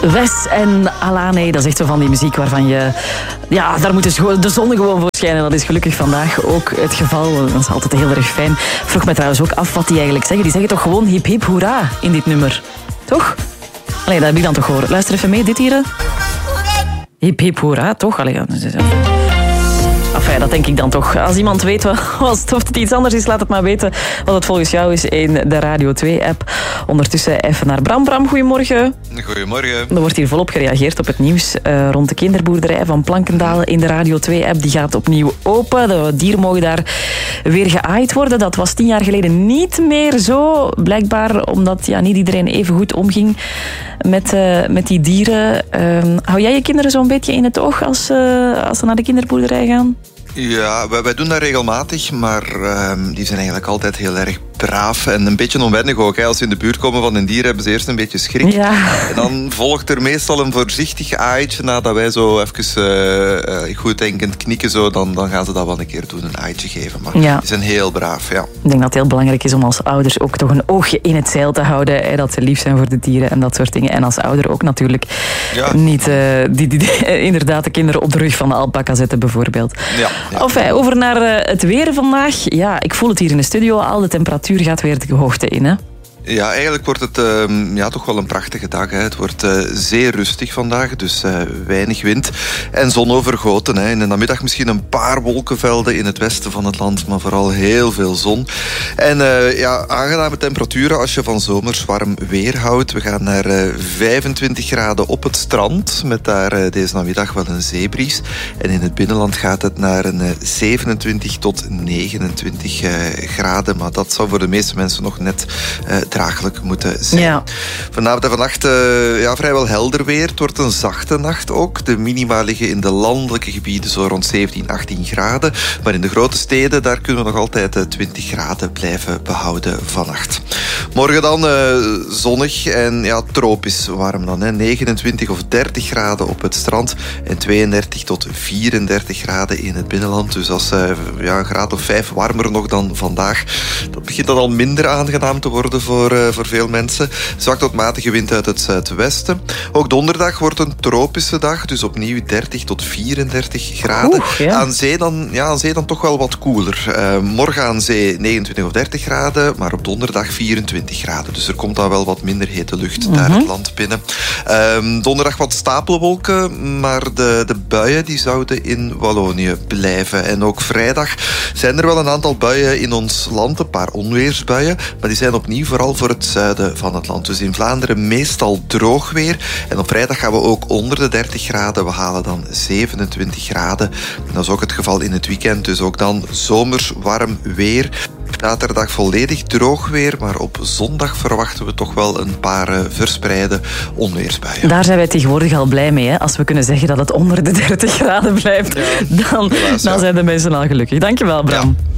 Wes en Alane, dat is echt zo van die muziek waarvan je... Ja, daar moet de zon gewoon voor schijnen. Dat is gelukkig vandaag ook het geval. Dat is altijd heel erg fijn. Vroeg me trouwens ook af wat die eigenlijk zeggen. Die zeggen toch gewoon hip hip hoera in dit nummer. Toch? Allee, dat heb ik dan toch gehoord. Luister even mee, dit hier. Hip hip hoera, toch? Allee, enfin, dat denk ik dan toch. Als iemand weet of het iets anders is, laat het maar weten wat het volgens jou is in de Radio 2-app. Ondertussen even naar Bram. Bram, goedemorgen. Goedemorgen. Er wordt hier volop gereageerd op het nieuws rond de kinderboerderij van Plankendalen in de Radio 2-app. Die gaat opnieuw open. De dieren mogen daar weer geaaid worden. Dat was 10 jaar geleden niet meer zo. Blijkbaar omdat niet iedereen even goed omging met die dieren. Hou jij je kinderen zo'n beetje in het oog als ze naar de kinderboerderij gaan? Ja, wij doen dat regelmatig, maar die zijn eigenlijk altijd heel erg braaf en een beetje onwennig ook. Hè. Als ze in de buurt komen van een dier, hebben ze eerst een beetje schrik. Ja. En dan volgt er meestal een voorzichtig aaitje nadat wij zo even goed denkend knikken. Zo, dan gaan ze dat wel een keer doen, een aaitje geven. Maar die zijn heel braaf, ja. Ik denk dat het heel belangrijk is om als ouders ook toch een oogje in het zeil te houden. Hè, dat ze lief zijn voor de dieren en dat soort dingen. En als ouder ook natuurlijk niet inderdaad de kinderen op de rug van de alpaca zetten bijvoorbeeld. Ja. Enfin, over naar het weer vandaag. Ja, ik voel het hier in de studio al. De temperatuur gaat weer de hoogte in, hè? Ja, eigenlijk wordt het toch wel een prachtige dag. Hè. Het wordt zeer rustig vandaag, dus weinig wind en zonovergoten. Hè. In de namiddag misschien een paar wolkenvelden in het westen van het land, maar vooral heel veel zon. En aangename temperaturen als je van zomers warm weer houdt. We gaan naar 25 graden op het strand, met daar deze namiddag wel een zeebries. En in het binnenland gaat het naar een 27 tot 29 graden, maar dat zou voor de meeste mensen nog net draaglijk moeten zijn. Ja. Vanavond en vannacht vrijwel helder weer. Het wordt een zachte nacht ook. De minima liggen in de landelijke gebieden zo rond 17, 18 graden. Maar in de grote steden, daar kunnen we nog altijd 20 graden blijven behouden vannacht. Morgen dan zonnig en tropisch warm dan. Hè. 29 of 30 graden op het strand en 32 tot 34 graden in het binnenland. Dus als een graad of 5 warmer nog dan vandaag. Dat begint dan al minder aangenaam te worden voor veel mensen. Zwak tot matige wind uit het zuidwesten. Ook donderdag wordt een tropische dag, dus opnieuw 30 tot 34 graden. Aan zee dan toch wel wat koeler. Morgen aan zee 29 of 30 graden, maar op donderdag 24 graden. Dus er komt dan wel wat minder hete lucht naar het land binnen. Donderdag wat stapelwolken, maar de buien die zouden in Wallonië blijven. En ook vrijdag zijn er wel een aantal buien in ons land, een paar onweersbuien, maar die zijn opnieuw vooral voor het zuiden van het land. Dus in Vlaanderen meestal droog weer. En op vrijdag gaan we ook onder de 30 graden. We halen dan 27 graden. En dat is ook het geval in het weekend. Dus ook dan zomers warm weer. Zaterdag volledig droog weer, maar op zondag verwachten we toch wel een paar verspreide onweersbuien. Daar zijn wij tegenwoordig al blij mee. Hè? Als we kunnen zeggen dat het onder de 30 graden blijft, dan zijn de mensen al gelukkig. Dankjewel, Bram. Ja.